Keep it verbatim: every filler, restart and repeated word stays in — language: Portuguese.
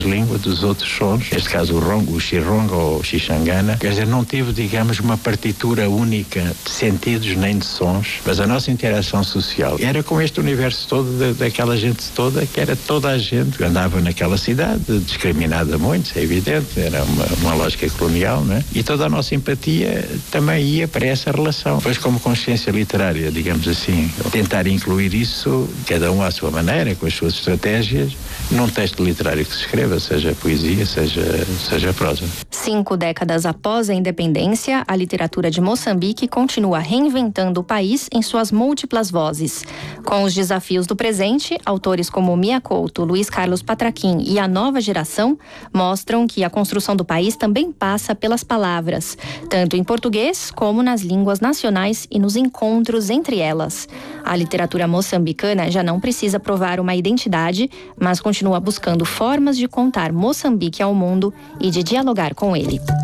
língua dos outros sons, neste caso o rongo, o xirongo ou o xixangana. Quer dizer, não tive, digamos, uma partitura única de sentidos nem de sons, mas a nossa interação social era com este universo todo, da, daquela gente toda, que era toda a gente que andava naquela cidade, discriminada muito, é evidente, era uma, uma lógica colonial, não é? E toda a nossa empatia também ia para essa relação. Pois, como consciência literária, digamos assim, tentar incluir isso, cada um à sua maneira, com as suas estratégias, num texto literário que se escreva, seja poesia, seja, seja prosa. Cinco décadas após a independência, a literatura de Moçambique continua reinventando o país em suas múltiplas vozes. Com os desafios do presente, autores como Mia Couto, Luiz Carlos Patraquim e a nova geração mostram que a construção do país também passa pelas palavras, tanto em português como nas línguas nacionais e nos encontros entre elas. A literatura moçambicana já não precisa provar uma identidade, mas continua buscando formas de contar Moçambique ao mundo e de dialogar com ele.